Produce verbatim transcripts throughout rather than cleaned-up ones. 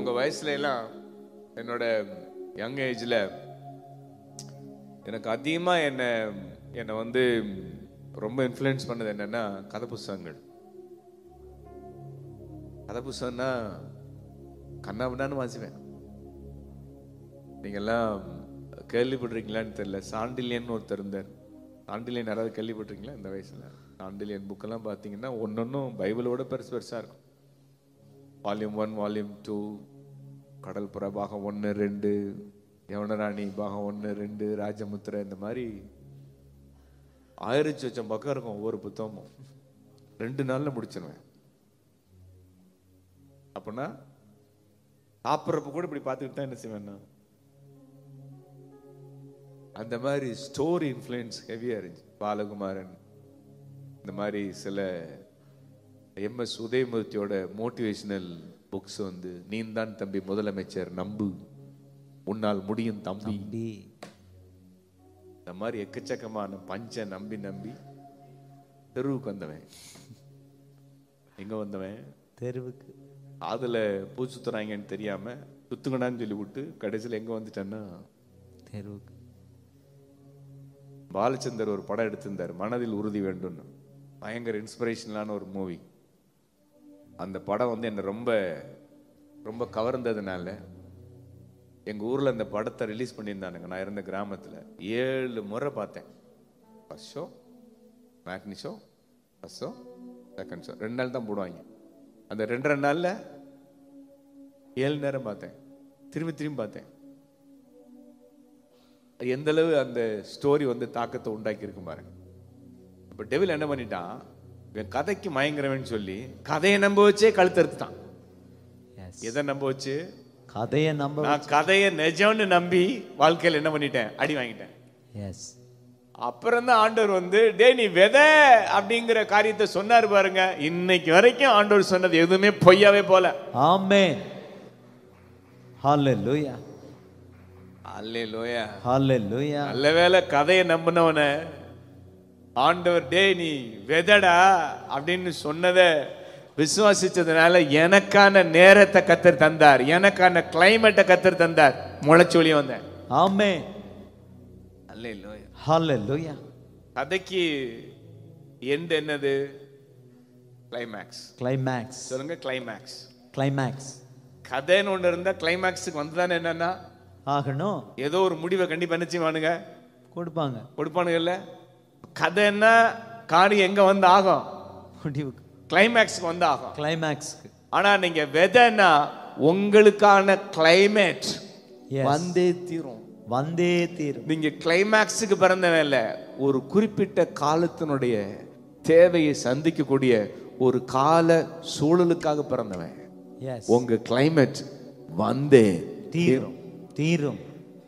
உங்க வயசுல எல்லாம் என்னோட யங் ஏஜ்ல எனக்கு அதிகமா என்ன என்னை வந்து ரொம்ப இன்ஃப்ளூயன்ஸ் பண்ணது என்னன்னா கதை புஸ்தகங்கள். கதை புஸ்தகம்னா கண்ணாபின்னான்னு வாசிப்பேன். நீங்கெல்லாம் கேள்விப்பட்டிருக்கீங்களான்னு தெரியல, சாண்டிலியன் ஒருத்தர் இருந்தார். சாண்டிலியன் யாராவது கேள்விப்பட்டிருக்கீங்களா இந்த வயசுல? சாண்டிலியன் புக்கெல்லாம் பார்த்தீங்கன்னா ஒன்னொன்னும் பைபிளோட பெருசு பெருசா இருக்கும். வால்யூம் ஒன், வால்யூம் டூ, கடல் புற பாகம் ஒன்று ரெண்டு, யவனராணி பாகம் ஒன்று ரெண்டு, ராஜமுத்திரை, இந்த மாதிரி ஆயிரத்தி சொச்சம் பக்கம் இருக்கும் ஒவ்வொரு புத்தகமும். ரெண்டு நாள்ல முடிச்சிருவேன். அப்படின்னா சாப்பிட்றப்ப கூட இப்படி பார்த்துக்கிட்டு தான் என்ன செய்வேன்னா, அந்த மாதிரி ஸ்டோரி இன்ஃப்ளூயன்ஸ் ஹெவியா இருந்துச்சு. பாலகுமாரன், இந்த மாதிரி சில எம் எஸ் உதயமூர்த்தியோட மோட்டிவேஷனல் புக்ஸ் வந்து, நீந்தான் தம்பி முதலமைச்சர், நம்பு உன்னால் முடியும் தம்பி, இந்த மாதிரி எக்கச்சக்கமான பஞ்ச நம்பி நம்பி தெருவுக்கு வந்தவன். எங்க வந்தவன்? தெருவுக்கு. அதுல பூ சுத்துறாங்கன்னு தெரியாம சுத்துங்கடான்னு சொல்லி விட்டு கடைசியில் எங்க வந்துட்டேன்னா தெருவுக்கு. பாலச்சந்தர் ஒரு படம் எடுத்திருந்தார், மனதில் உறுதி வேண்டும்னு. பயங்கர இன்ஸ்பிரேஷனலான ஒரு மூவி. அந்த படம் வந்து என்னை ரொம்ப ரொம்ப கவர்ந்ததுனால எங்க ஊர்ல அந்த படத்தை ரிலீஸ் பண்ணியிருந்தானுங்க. நான் இருந்த கிராமத்துல ஏழு முறை பார்த்தேன். First show, matinee show, first show, second show, ரெண்டு நாள் தான் போடுவாங்க. அந்த ரெண்டு ரெண்டு நாள்ல ஏழு நேரம் பார்த்தேன். திரும்பி திரும்பி பார்த்தேன். எந்த அளவு அந்த ஸ்டோரி வந்து தாக்கத்தை உண்டாக்கி இருக்கு பாருங்க. இப்ப டெவில் என்ன பண்ணிட்டான், இவன் கதைக்கு மயங்குறவன் சொல்லி கதையை நம்ப வச்சே கழுத்தறுத்துட்டான். எதை நம்ப வச்சு? கதையை நம்ப. நான் கதையை நிஜம்னு நம்பி வாழ்க்கையில் என்ன பண்ணிட்டேன், அடி வாங்கிட்டேன். அப்புறம் தான் ஆண்டவர் வந்து, டே நீ விதை அப்படிங்கிற காரியத்தை சொன்னார் பாருங்க. இன்னைக்கு வரைக்கும் ஆண்டவர் சொன்னது எதுவுமே பொய்யாவே போல. ஆமென். ஹல்லேலூயா. ஹல்லேலூயா. ஹல்லேலூயா. நல்லவேளை கதையை நம்பினவன ஆண்டவர் டே நீ விதடா அப்படின்னு சொன்னதை விசுவாசிச்சதுனால எனக்கான நேரத்தை கத்தர் தந்தார், எனக்கான கிளைமேட்டை கத்தர் தந்தார். முளைச்சொலி வந்தேன். ஆமென். ஹல்லேலூயா. ஹல்லேலூயா. கதைக்கு எண்ட் என்னது? கிளைமேக்ஸ். கிளைமேக்ஸ் சொல்லுங்க. கிளைமேக்ஸ். கிளைமேக்ஸ். கதைன்னு ஒன்று இருந்தா கிளைமேக்ஸுக்கு வந்துதானே என்னன்னா ஆகணும். ஏதோ ஒரு முடிவை கண்டிப்பா என்ன செய்வானுங்க, கொடுப்பாங்க. கொடுப்பானுங்க இல்ல? கதைன்னா காரியம் எங்க வந்து ஆகும்? முடிவுக்கு, கிளைமேக்ஸ்க்கு வந்து ஆகும். கிளைமேக்ஸ்க்கு. ஆனா நீங்க விதைன்னா உங்களுக்கான கிளைமேட் வந்தே தீரும். வந்தே தீரும். நீங்க கிளைமேக்ஸுக்கு பிறந்தவன் இல்ல, ஒரு குறிப்பிட்ட காலத்தினுடைய தேவையை சந்திக்கக்கூடிய ஒரு கால சூழலுக்காக பிறந்தவன். உங்க கிளைமேட் வந்தே தீரும். தீரும்.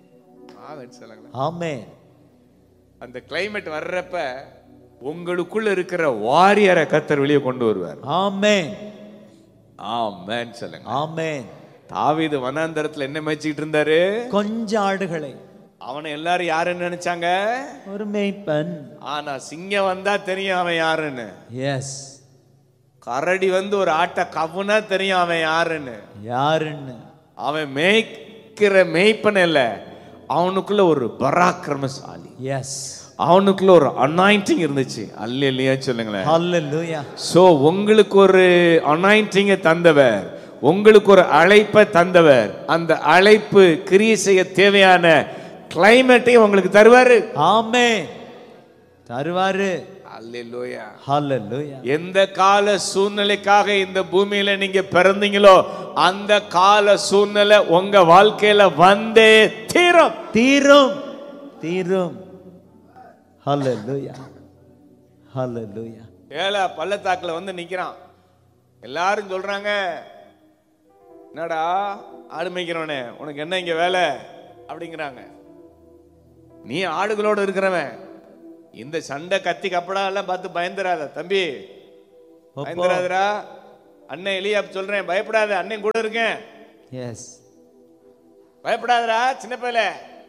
ஆமென். அந்த கிளைமேட் வர்றப்ப உங்களுக்குள்ள இருக்கிற வாரியரை கர்த்தர் வெளியே கொண்டு வருவார். ஆமென். ஆமென் சொல்லுங்க. ஆமென். தாவீது வனாந்தரத்துல என்ன மேய்ச்சிட்டு இருந்தாரு? கொஞ்சம் ஆடுகளை. அவனை எல்லாரும் யாருன்னு நினைச்சாங்க? ஒரு மேய்ப்பன். ஆனா சிங்கம் வந்தா தெரியும் அவன் யாருன்னு. எஸ். கரடி வந்து ஒரு ஆட்டை கவுனா தெரியும் அவன் யாருன்னு. யாருன்னு. அவன் மேய்க்கிற மேய்ப்பன் இல்ல, அவனுக்குள்ள ஒரு பராக்கிரமசாலி. எஸ். அவனுக்குள்ள ஒரு அனாயிண்டிங் இருந்துச்சு. அல்லேலூயா சொல்லுங்களேன். அல்லேலூயா. சோ உங்களுக்கு ஒரு அனாயிண்டிங் தந்தவர், உங்களுக்கு ஒரு அழைப்பை தந்தவர், அந்த அழைப்பு கிரியை செய்ய தேவையான கிளைமேட்டையும் உங்களுக்கு தருவாரு. ஆமென். தருவாரு. அல்லேலூயா. அல்லேலூயா. எந்த கால சூழ்நிலைக்காக இந்த பூமியில நீங்க பிறந்தீங்களோ அந்த கால சூழ்நிலை உங்க வாழ்க்கையில வந்தே தீரும். தீரும். தீரும். ஹல்லேலூயா. ஹல்லேலூயா. ஏழை பள்ளத்தாக்குல வந்து நிக்கிறான். எல்லாரும் சொல்றாங்க, என்னடா ஆடு மேய்க்கிறவனே உனக்கு என்ன இங்க வேலை அப்படிங்கிறாங்க. நீ ஆடுகளோடு இருக்கிறவன், இந்த சண்டை கத்தி கப்படா எல்லாம் பார்த்து பயந்துராத தம்பி, பயந்துராதரா. அண்ணன் எலியா சொல்றேன், பயப்படாத, அண்ணன் கூட இருக்கேன். எஸ். பயப்படாதரா சின்ன பையல.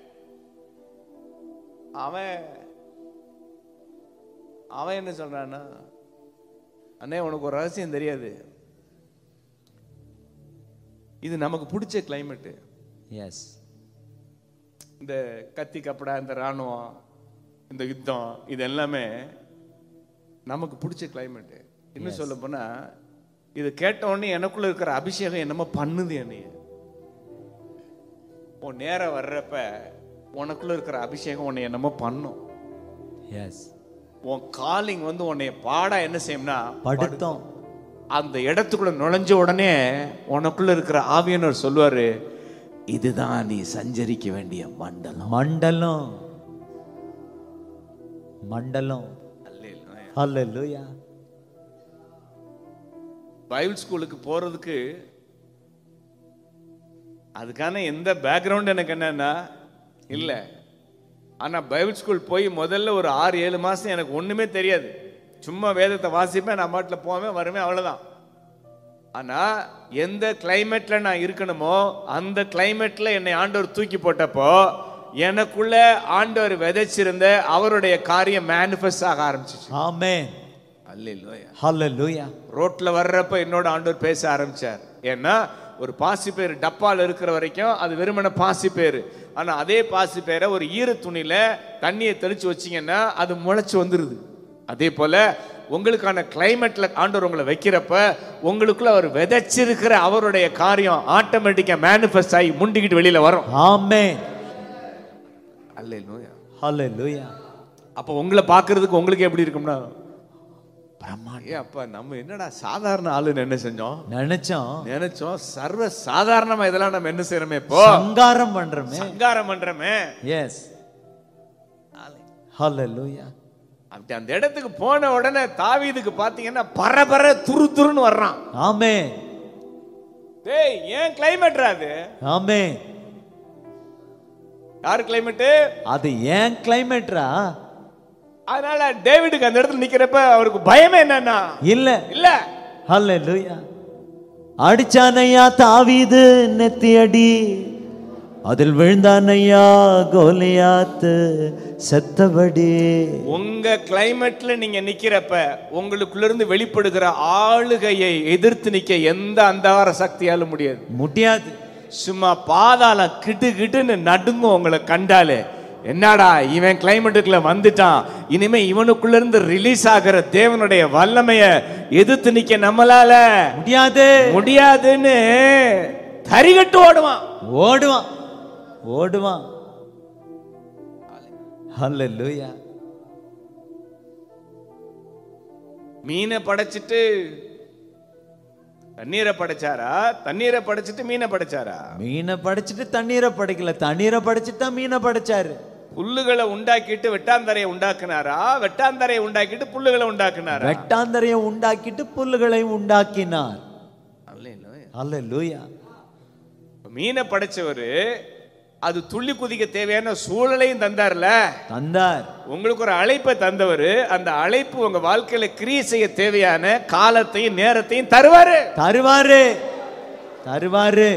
அவன் அவன் என்ன சொல்றான்னா, அண்ணே உனக்கு ஒரு ரகசியம் தெரியாது, இது நமக்கு பிடிச்ச கிளைமேட். எஸ். இந்த கத்தி கப்படா, இந்த ராணுவம், இந்த யுத்தம், இது எல்லாமே நமக்கு பிடிச்ச கிளைமேட். இன்னும் சொல்ல போனா இது கேட்ட உடனே எனக்குள்ள இருக்கிற அபிஷேகம் என்னமோ பண்ணுது என்னைய. உன் நேரம் வர்றப்ப உனக்குள்ள இருக்கிற அபிஷேகம் உன்னை என்னமோ பண்ணும். எஸ். உன் காலிங் வந்து உன்னை பாடா என்ன செய்யும்னா படுத்தோம். அந்த இடத்துக்குள்ள நுழைஞ்ச உடனே உனக்குள்ள இருக்கிற ஆவியானவர் சொல்லுவாரு, இதுதான் நீ சஞ்சரிக்க வேண்டிய மண்டலம். மண்டலம் மண்டலம். ஹல்லேலூயா. பைபிள் ஸ்கூலுக்கு போறதுக்கு அதுக்கான எந்த பேக்ரவுண்ட் எனக்கு என்னன்னா இல்ல. ஆனா பைபிள் ஸ்கூல் போய் முதல்ல ஒரு ஆறு ஏழு மாசம் எனக்கு ஒண்ணுமே தெரியாது. சும்மா வேதத்தை வாசிப்பேன், நான் பாட்டில் போவேன் வருவேன், அவ்வளவுதான். ஆனா எந்த கிளைமேட்ல நான் இருக்கணுமோ அந்த கிளைமேட்ல என்னை ஆண்டவர் தூக்கி போட்டப்போ எனக்குள்ள ஆண்டவர் விதைச்சிருந்த அவருடைய காரியம் மேனிஃபெஸ்ட் ஆக ஆரம்பிச்சிச்சு. ஆமென். அல்லேலூயா. ஹல்லேலூயா. ரோட்ல வர்றப்ப என்னோட ஆண்டவர் பேச ஆரம்பிச்சார். ஏன்னா ஒரு பாசி பேர் டப்பால் இருக்கிற வரைக்கும் அது வெறுமன பாசி பேர். ஆனா அதே பாசி பேரை ஒரு ஈர துணியில தண்ணியை தெளிச்சு வச்சீங்கன்னா அது முளைச்சு வந்துருது. அதே போல உங்களுக்கான கிளைமேட்ல ஆண்டவர் உங்களை வைக்கிறப்ப உங்களுக்குள்ள அவர் விதைச்சிருக்கிற அவருடைய காரியம் ஆட்டோமேட்டிக்கா மேனிஃபெஸ்ட் ஆகி முண்டிக்கிட்டு வெளியில வரும். ஆமென். அல்லேலூயா. ஹல்லேலூயா. அப்ப உங்களை பார்க்கிறதுக்கு உங்களுக்கு எப்படி இருக்கும்னா பிரம்மாண்டம். அப்ப நம்ம என்னடா சாதாரண ஆளுன்னு என்ன செஞ்சோம் நினைச்சோம் நினைச்சோம் சர்வ சாதாரணமா இதெல்லாம் நம்ம என்ன செய்யறோமே, இப்போ சங்காரம் பண்றோமே, சங்காரம் பண்றோமே. எஸ். ஹல்லேலூயா. அப்படி அந்த இடத்துக்கு போன உடனே தாவீதுக்கு பாத்தீங்கன்னா பரபர துரு துருன்னு வர்றான். ஆமென். டேய் ஏன் கிளைமேட்ரா அது? ஆமென். யார் கிளைமேட்? அது ஏன் கிளைமேட்ரா? அதனால டேவிடுக்கு அந்த இடத்துல நிக்கிறப்ப அவருக்கு பயமே என்னன்னா இல்ல இல்ல. ஹல்லேலூயா. அடிச்சானையா தாவீது நெத்தி அடி, அதில் விழுந்தானையா கோலியாத்து செத்தபடி. உங்க கிளைமேட்ல நீங்க நிக்கிறப்ப உங்களுக்குள்ள இருந்து வெளிப்படுகிற ஆளுகையை எதிர்த்து நிக்க எந்த அந்தகார சக்தியாலும் முடியாது முடியாது. சும்மா பாதாளம் கிட்டு கிட்டுன்னு நடுங்கும் உங்களை கண்டாலே. என்னடா இவன் கிளைமேட்டுக்குள்ள வந்துட்டான், இனிமே இவனுக்குள்ள இருந்து ரிலீஸ் ஆகிற தேவனுடைய வல்லமைய எதிர்த்து நிக்க நம்மளால முடியாது முடியாதுன்னு தரிகட்டு ஓடுவான் ஓடுவான் ஓடுவான். ஹல்லேலூயா. மீனை படைச்சிட்டு தண்ணீரை படைச்சாரா, தண்ணீரை படைச்சிட்டு மீனை படைச்சாரா? மீனை படைச்சிட்டு தண்ணீரை படைக்கல, தண்ணீரை படைச்சிட்டு தான் மீனை படைச்சாரு. புல்லுகளை உண்டாக்கிட்டு வெட்டாந்தரையை உண்டாக்குனாரா, வெட்டாந்தரையை உண்டாக்கிட்டு புல்லுகளை உண்டாக்குனாரா? வெட்டாந்தரையை உண்டாக்கிட்டு புல்லுகளை உண்டாக்கினார். அல்லேலூயா. மீனை படைச்சவரு அது துள்ளி குதிக்க தேவையான சூழலையும் தந்தார்ல, தந்தார். உங்களுக்கு ஒரு அழைப்பை தந்தவர், அந்த அழைப்பு உங்க வாழ்க்கையில கிரியை செய்ய தேவையான காலத்தையும் நேரத்தையும் தருவாரு தருவாரு தருவாரு.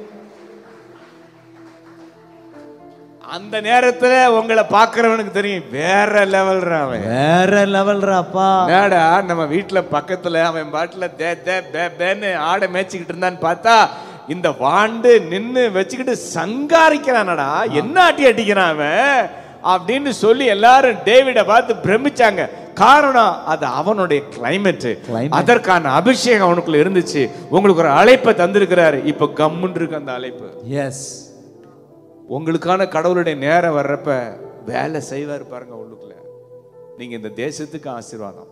அந்த நேரத்துல உங்களை பாக்குறவனுக்கு தெரியும் வேற லெவல் அவன், வேற லெவல்ராப்பா. என்னடா நம்ம வீட்டுல பக்கத்துல அவன் பாட்டுல தே தே பே பேன்னு ஆடை மேய்ச்சிக்கிட்டு இருந்தான்னு பார்த்தா இந்த வாண்டு நின்னு வச்சுக்கிட்டு சங்காரிக்கிறானடா, என்ன அட்டி அடிக்கிறான் அவன் அப்படின்னு சொல்லி எல்லாரும் டேவிட பார்த்து பிரமிச்சாங்க. காரணம் அது அவனுடைய கிளைமேட், அதற்கான அபிஷேகம் அவனுக்குள்ள இருந்துச்சு. உங்களுக்கு ஒரு அழைப்பை தந்திருக்கிறாரு, இப்ப கம்முன்னு இருக்கு அந்த அழைப்பு. எஸ். உங்களுக்கான கடவுளுடைய நேரம் வர்றப்ப வேலை செய்வார் பாருங்க உள்ளுக்குள்ள. நீங்க இந்த தேசத்துக்கு ஆசீர்வாதம்.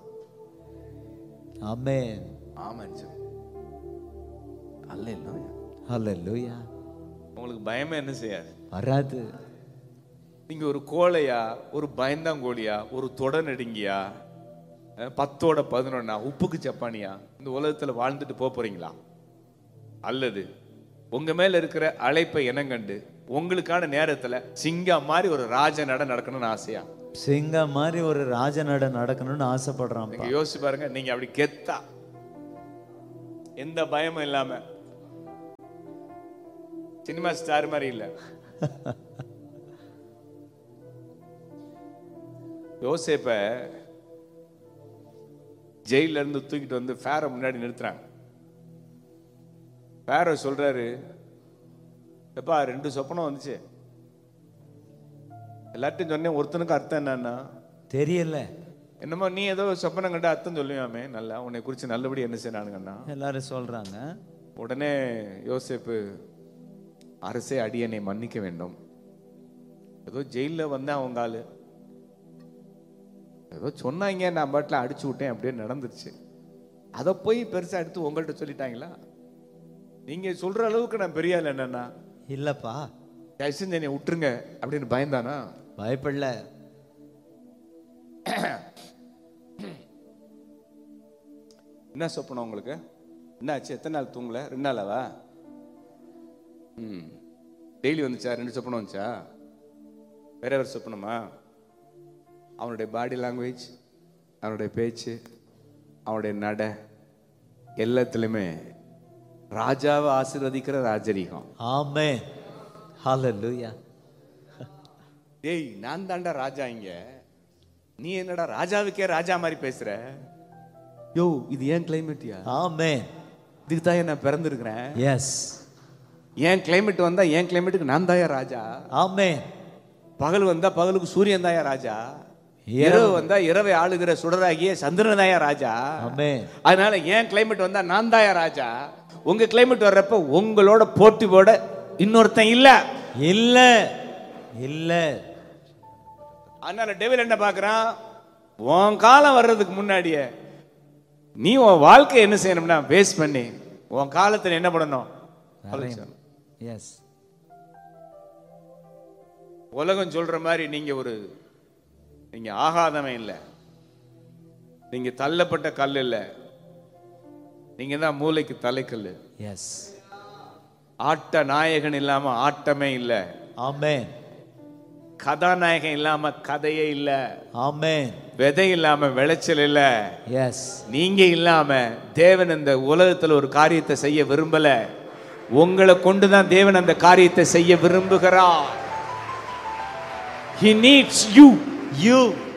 ஆமென். ஆமென். அல்லேலூயா. ஹல்லேலூயா. உங்களுக்கு பயமே என்ன செய்யாது, வராது. நீங்க ஒரு கோழையா, ஒரு பயந்தாங்கோழியா, ஒரு தொட நடுங்கியா, பத்தோட பதினொன்னா, உப்புக்கு சப்பானியா இந்த உலகத்துல வாழ்ந்துட்டு போறீங்களா? அல்லது உங்க மேல இருக்கிற அழைப்பை இனங்கண்டு உங்களுக்கான நேரத்துல சிங்கம் மாதிரி ஒரு ராஜ நட நடக்கணும்னு ஆசையா? சிங்கம் மாதிரி ஒரு ராஜ நட நடக்கணும்னு ஆசைப்படுறான். நீங்க யோசிச்சு பாருங்க, நீங்க அப்படி கெத்தா எந்த பயமும் இல்லாம சினிமா ஸ்டார் மாதிரி இல்ல. யோசேப்ப ஜெயில இருந்து தூக்கிட்டு வந்து ஃபேர முன்னாடி நிறுத்துறாங்க. பேரோ சொல்றாரு, எப்பா ரெண்டு சொப்பனம் வந்துச்சு, எல்லார்ட்டையும் சொன்னேன், ஒருத்தனுக்கு அர்த்தம் என்னன்னா தெரியல. என்னமோ நீ ஏதோ சொப்பனம் கண்டு அர்த்தம் சொல்லுவாமே, நல்லா உன்னை குறித்து நல்லபடி என்ன செய்யறானுங்கண்ணா எல்லாரும் சொல்றாங்க. உடனே யோசேப்பு, அரசே அடியனை மன்னிக்க வேண்டும், ஏதோ ஜெயில வந்தேன், அவங்க ஆளு ஏதோ சொன்னாங்க, நான் பாட்டில் அடிச்சு விட்டேன், அப்படியே நடந்துருச்சு, அதை போய் பெருசா எடுத்து உங்கள்கிட்ட சொல்லிட்டாங்களா, நீங்க சொல்ற அளவுக்கு நான் பெரிய ஆள் என்னன்னா இல்லப்பா, என்னை விட்டுருங்க அப்படின்னு பயந்தானா? பயப்படல. என்ன சொப்பனம் உங்களுக்கு? என்ன ஆச்சு? எத்தனை நாள் தூங்கல? ரெண்டு நாளாவா? ம் டெய்லி வந்துச்சா? ரெண்டு சொப்பனம் வந்துச்சா? வேற வேற சொப்பனமா? அவனுடைய பாடி லாங்குவேஜ், அவனுடைய பேச்சு, அவனுடைய நட எல்லாத்துலயுமே ராஜாவை ஆசீர்வதிக்கிற ராஜரீகம். ஆமென், ஹல்லேலூயா. டேய், நான் தாண்டா ராஜா இங்க, நீ என்னடா ராஜாவுக்கே ராஜா மாதிரி பேசுற? யோ, இது ஏன் கிளைமேட்யா? ஆமென். இதுக்கு தான் நான் பிறந்திருக்கிறேன். எஸ், ஏன் கிளைமேட் வந்தா என் கிளைமேட்டுக்கு நான் தாயா ராஜா. ஆமென். பகல் வந்தா பகலுக்கு சூரியன் தாயா ராஜா. இரவு வந்தா இரவை ஆளுகிற சுடராகிய சந்திரன் தாயா ராஜா. ஆமென். அதனால ஏன் கிளைமேட் வந்தா நான் தாயா ராஜா. உங்க கிளைமேட் வர்றப்ப உங்களோட போட்டி போட இன்னொருத்தன் இல்ல இல்ல இல்ல. அதனால டெவில் என்ன பாக்குறான், உன் காலம் வர்றதுக்கு முன்னாடியே நீ உன் வாழ்க்கை என்ன செய்யணும்னா வேஸ்ட் பண்ணி உன் காலத்துல என்ன பண்ணணும்? எஸ். உலகம் சொல்ற மாதிரி நீங்க ஒரு நீங்க ஆகாதவன் இல்ல, நீங்க தள்ளப்பட்ட கல் இல்ல, நீங்க தான் மூளைக்கு தலைக்கல். எஸ். ஆட்ட நாயகன் இல்லாம ஆட்டமே இல்ல. ஆமென். கதாநாயகன் இல்லாம கதையே இல்ல. ஆமென். விதை இல்லாம விளைச்சல் இல்ல. எஸ். நீங்க இல்லாம தேவன் இந்த உலகத்துல ஒரு காரியத்தை செய்ய விரும்பல. உங்களை கொண்டுதான் தேவன் அந்த காரியத்தை செய்ய விரும்புகிறார். He needs you. You.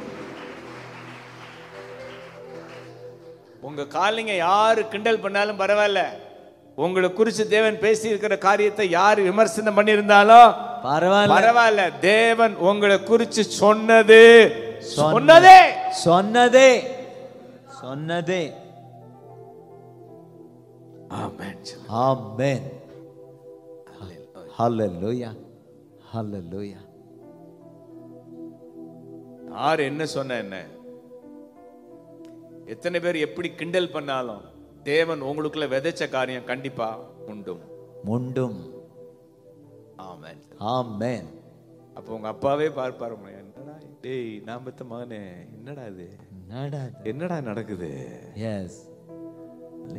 உங்க காலிங்க யாரு கிண்டல் பண்ணாலும் பரவாயில்ல, உங்களை குறித்து தேவன் பேசி இருக்கிற காரியத்தை யாரு விமர்சனம் பண்ணியிருந்தாலும் பரவாயில்ல பரவாயில்ல. தேவன் உங்களை குறித்து சொன்னது சொன்னதே சொன்னதே சொன்னதே. ஆமென். ஆமென். ஹல்லேலூயா, ஹல்லேலூயா. யார் என்ன சொன்ன என்ன, எத்தனை பேர் எப்படி கிண்டல் பண்ணாலும் தேவன் உங்களுக்குள்ள விதைச்ச காரியம் கண்டிப்பா உண்டும் முண்டும். ஆமென். ஆமென். அப்போ உங்க அப்பாவே பார்ப்பாரு, என்னடா டேய் நான் பெத்த மகனே, என்னடா இது, என்னடா என்னடா நடக்குது. எஸ்.